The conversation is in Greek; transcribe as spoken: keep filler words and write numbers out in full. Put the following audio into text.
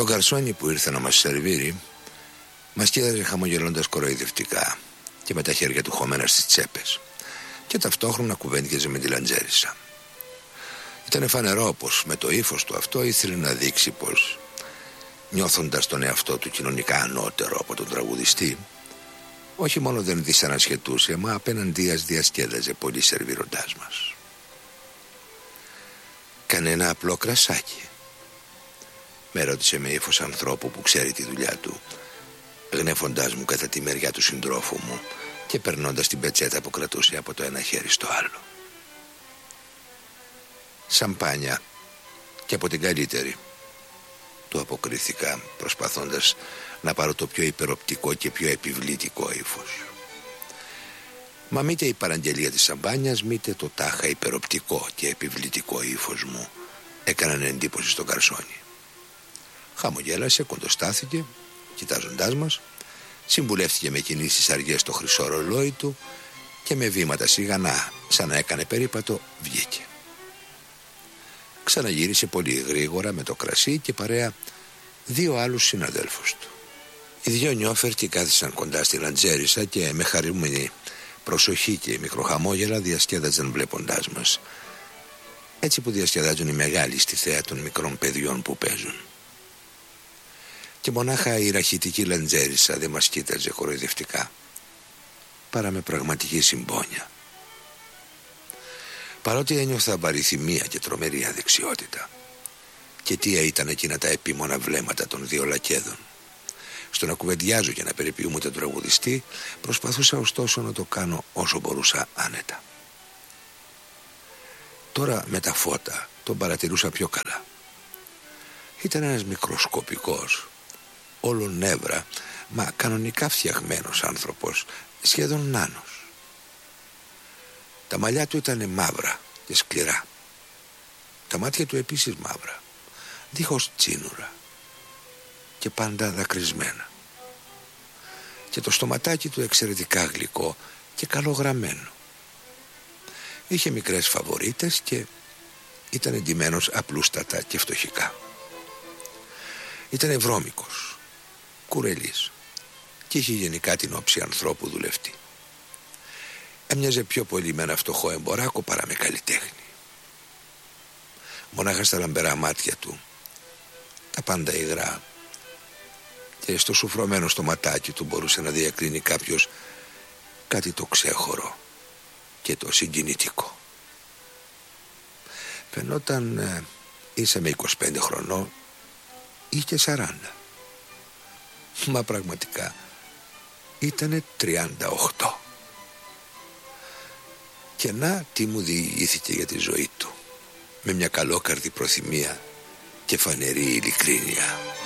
Το γκαρσόνι που ήρθε να μας σερβίρει μας κοίταζε χαμογελώντας κοροϊδευτικά και με τα χέρια του χωμένα στις τσέπες, και ταυτόχρονα κουβέντιαζε με τη λαντζέρισα. Ήταν φανερό πως με το ύφος του αυτό ήθελε να δείξει πως, νιώθοντας τον εαυτό του κοινωνικά ανώτερο από τον τραγουδιστή, όχι μόνο δεν δυσανασχετούσε, μα απέναντίας διασκέδαζε πολύ σερβίροντάς μας. «Κανένα απλό κρασάκι?» με ρώτησε με ύφος ανθρώπου που ξέρει τη δουλειά του, γνέφοντάς μου κατά τη μεριά του συντρόφου μου και περνώντας την πετσέτα που κρατούσε από το ένα χέρι στο άλλο. «Σαμπάνια, και από την καλύτερη», του αποκρίθηκα, προσπαθώντας να πάρω το πιο υπεροπτικό και πιο επιβλητικό ύφος. Μα μήτε η παραγγελία της σαμπάνιας, μήτε το τάχα υπεροπτικό και επιβλητικό ύφος μου έκαναν εντύπωση στο γκαρσόνι. Χαμογέλασε, κοντοστάθηκε, κοιτάζοντάς μας, συμβουλεύτηκε με κινήσεις αργές στο χρυσό ρολόι του και με βήματα σιγανά, σαν να έκανε περίπατο, βγήκε. Ξαναγύρισε πολύ γρήγορα με το κρασί και παρέα δύο άλλους συναδέλφους του. Οι δυο νιόφερτοι κάθισαν κοντά στη λαντζέρισα και με χαρούμενη προσοχή και μικροχαμόγελα διασκέδαζαν βλέποντάς μας, έτσι που διασκεδάζουν οι μεγάλοι στη θέα των μικρών παιδιών που παίζουν. Και μονάχα η ραχητική λαντζέρισα δεν μας κοίταζε κοροϊδευτικά, παρά με πραγματική συμπόνια. Παρότι ένιωθα βαριθυμία και τρομερή αδεξιότητα, και τι ήταν εκείνα τα επίμονα βλέμματα των δύο λακέδων, στο να κουβεντιάζω και να περιποιούμε τον τραγουδιστή, προσπαθούσα ωστόσο να το κάνω όσο μπορούσα άνετα. Τώρα με τα φώτα τον παρατηρούσα πιο καλά. Ήταν ένας μικροσκοπικός, όλο νεύρα, μα κανονικά φτιαγμένος άνθρωπος, σχεδόν νάνος. Τα μαλλιά του ήταν μαύρα και σκληρά, τα μάτια του επίσης μαύρα, δίχως τσίνουρα και πάντα δακρυσμένα, και το στοματάκι του εξαιρετικά γλυκό και καλογραμμένο. Είχε μικρές φαβορίτες και ήταν εντυμένος απλούστατα και φτωχικά. Ήταν βρώμικος, κουρελής και είχε γενικά την όψη ανθρώπου δουλευτή. Έμοιαζε πιο πολύ με ένα φτωχό εμποράκο παρά με καλλιτέχνη. Μονάχα στα λαμπερά μάτια του, τα πάντα υγρά, και στο σουφρωμένο στοματάκι του μπορούσε να διακρίνει κάποιος κάτι το ξέχωρο και το συγκινητικό. Φαινόταν ε, ίσα με είκοσι πέντε χρονών ή και σαράντα, μα πραγματικά ήτανε τριάντα οκτώ. Και να τι μου διηγήθηκε για τη ζωή του, με μια καλόκαρδη προθυμία και φανερή ειλικρίνεια.